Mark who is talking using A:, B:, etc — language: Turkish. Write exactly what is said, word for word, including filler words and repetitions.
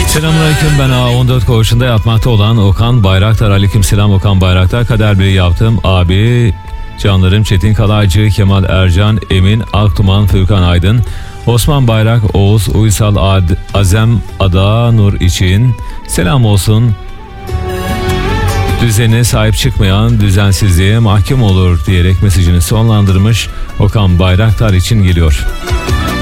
A: Selamünaleyküm, ben A on dört koğuşunda yatmakta olan Okan Bayraktar. Aleykümselam Okan Bayraktar. Kader Bey'i yaptım abi. Canlarım Çetin Kalaycı, Kemal Ercan, Emin Aktuman, Furkan Aydın, Osman Bayrak, Oğuz Uysal, Ad, Azem Ada Nur için selam olsun. Düzene sahip çıkmayan düzensizliğe mahkum olur diyerek mesajını sonlandırmış. Okan Bayraktar için geliyor.